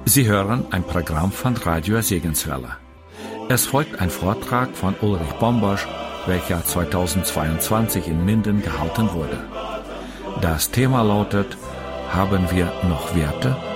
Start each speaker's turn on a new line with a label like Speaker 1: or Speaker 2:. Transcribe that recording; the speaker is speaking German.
Speaker 1: Sie hören ein Programm von Radio Segenswelle. Es folgt ein Vortrag von Ulrich Bombosch, welcher 2022 in Minden gehalten wurde. Das Thema lautet: Haben wir noch Werte?